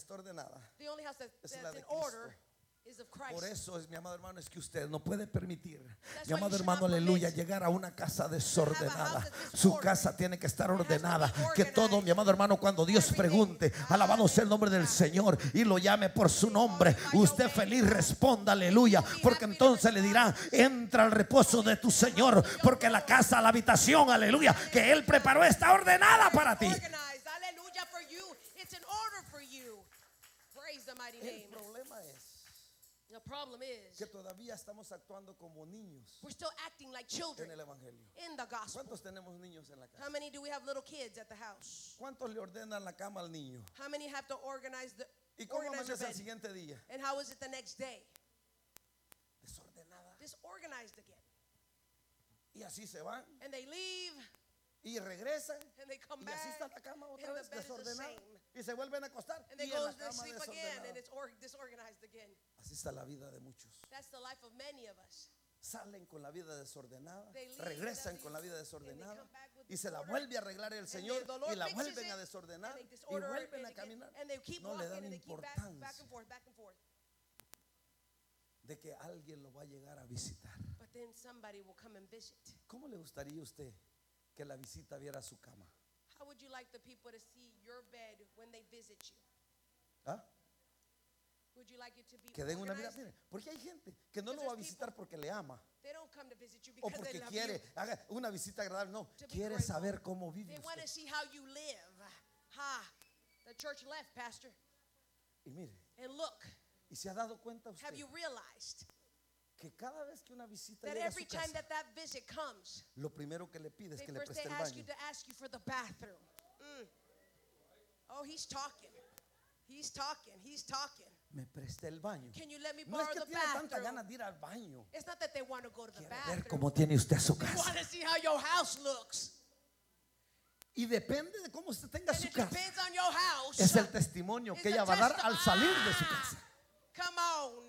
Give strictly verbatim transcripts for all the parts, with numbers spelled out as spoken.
está ordenada The only house that, es that's la de in Cristo. order is of Christ. Por eso es, mi amado hermano, es que usted no puede permitir, That's mi why amado you should hermano, not aleluya, permit llegar a una casa desordenada. that's Su disordered. casa tiene que estar It has to be ordenada. Que todo, organized. mi amado hermano, cuando Dios Everything. pregunte, alabado sea el nombre del Señor, y lo llame por su nombre, usted feliz responda, aleluya, porque entonces le dirá: entra al reposo de tu Señor, porque la casa, la habitación, aleluya, que Él preparó está ordenada para ti. Organized. Hallelujah for you. It's in order for you. Praise the mighty El name. problema es The problem is que todavía estamos actuando como niños we're still acting like en children el evangelio. in the gospel. ¿Cuántos tenemos niños en la How casa? many do we have little kids at the house? ¿Cuántos le ordenan la cama al niño? How many have to organize the ¿Y cómo organize their amanece al bed? siguiente día? And how is it the next day? Desordenada. Disorganized again. Y así se van And they leave y regresan. and they come Y back. así está la cama otra and the vez bed is the desordenada. same. Y se vuelven a acostar. And they Y en go la to cama sleep again desordenada. and it's or- disorganized again. Así está la vida de muchos. That's the life of many of us. Salen con la vida desordenada, They leave regresan with con la vida everything, and they desordenada come back with y se la disorder. vuelve a arreglar el Señor the Lord y la fixes vuelven it, a desordenar and they y disorder it, vuelven and a they keep- caminar. and they keep No le walking dan and they keep back, back and importancia forth, back and forth. de que alguien lo va a llegar a visitar. But then somebody will come and visit. ¿Cómo le gustaría a usted que la visita viera su cama? How would you like the people to see your bed when they visit you? ¿Ah? Would you like it to be Que den una vida. organized? Mire, porque hay gente que no lo va a visitar porque le ama They don't come to visit you o because they porque love quiere, you. haga una visita agradable. No, To be quiere grateful. saber cómo vive They want to usted. see how you live. Ha! The church left, Pastor. Y mire, And look, y se ha dado cuenta usted have you realized que cada vez que una visita that llega a su every time casa, that that visit comes, lo primero que le pide es they que le first preste they el ask you baño. to ask you for the bathroom. Mm. Oh, he's talking. He's talking. He's talking. Me preste el baño. Can you let me No es borrow que the tiene tanta bathroom? ganas de ir al baño. It's not that they want to go to the Quiere ver bathroom. cómo tiene usted su They casa. want to see how your house looks. Y depende de cómo usted tenga And su it casa. depends on your house. Es el testimonio It's que the ella va a dar testi- al salir de su casa. Come on.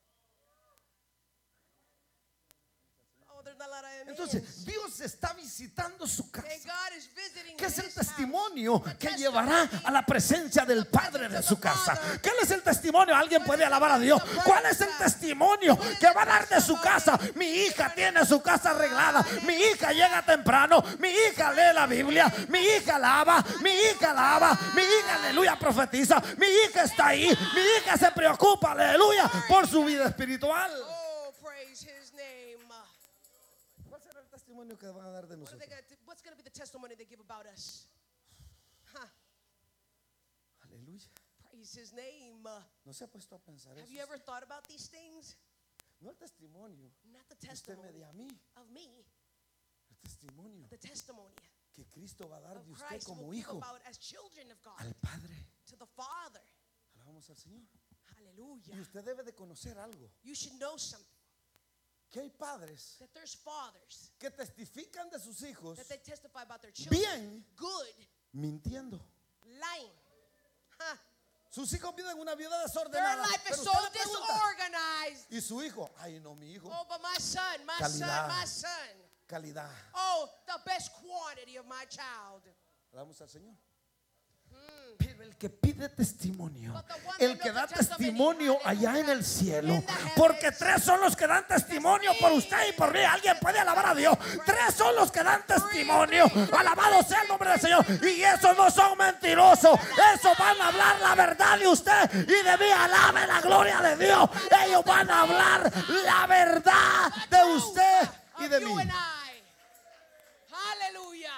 Oh, there's not a lot of amens. Entonces, Dios está visitando su And casa. God is visiting ¿Qué es el his house. testimonio The que testimony llevará a la presencia del Padre de su casa? ¿Qué es el testimonio? Alguien puede alabar a Dios. ¿Cuál es el testimonio que va a dar de su casa? Mi hija tiene su casa arreglada. Mi hija llega temprano. Mi hija lee la Biblia. Mi hija lava. Mi hija lava. Mi hija, aleluya, profetiza. Mi hija está ahí. Mi hija se preocupa, aleluya, por su vida espiritual. Oh, praise his name. ¿Cuál será el testimonio que van a dar de What are they nosotros? gonna, what's going to be the testimony they give about us? Huh. Aleluya. Praise his name. ¿No se ha puesto a pensar Have eso? you ever thought about these things? No el testimonio Not the que usted me testimony dé a mí. of me, El testimonio the testimony que Cristo va a dar of de usted Christ como will give hijo about as children of God al Padre. to the Father. Alabamos al Señor. Hallelujah. Y usted debe de conocer algo. You should know something, Que hay padres that there's fathers que testifican de sus hijos that they testify about their children bien good, mintiendo. lying. Huh. Sus hijos viven una vida Their desordenada. life Pero is so usted le pregunta, disorganized. y su hijo, ay no, mi hijo, Oh, but my son, my Calidad. son, my son. calidad. Oh, the best quantity of my child. Alabamos al Señor. Pero el que pide testimonio, But the one el that que knows da the testimony, testimonio allá en el cielo, in the heavens. porque tres son los que dan testimonio por usted y por mí. Alguien puede alabar a Dios. Tres son los que dan testimonio. Alabado sea el nombre del Señor. Y esos no son mentirosos. Esos van a hablar la verdad de usted y de mí. Alabe la gloria de Dios. Ellos van a hablar la verdad de usted y Of de you mí. and I. Hallelujah.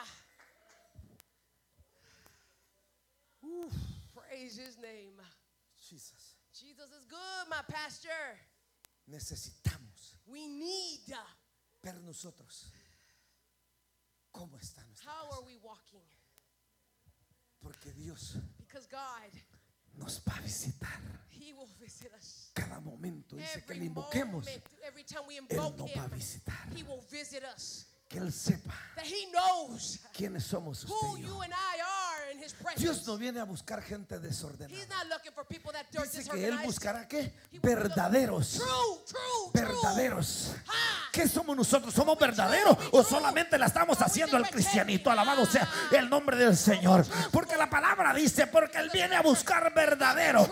Praise his name. Jesus. Jesus is good, my pastor. Necesitamos We need. ver nosotros cómo está nuestra How casa. are we walking? Porque Dios Because God, nos va a visitar he will visit us. cada momento. Dice que Every le invoquemos. moment, every time we Él invoke nos va a him, visitar. he will visit us. Que Él sepa That he knows quiénes somos who usted y you yo. and I are in his presence. Dios no viene a buscar gente He's desordenada. not looking for people that are Dice que Él disorganized. buscará ¿qué? He will look- Verdaderos. True, true, Verdaderos. true. Ah. ¿Qué somos nosotros? ¿Somos verdaderos o solamente la estamos haciendo el cristianito? Alabado sea el nombre del Señor. Porque la palabra dice, porque Él viene a buscar verdadero.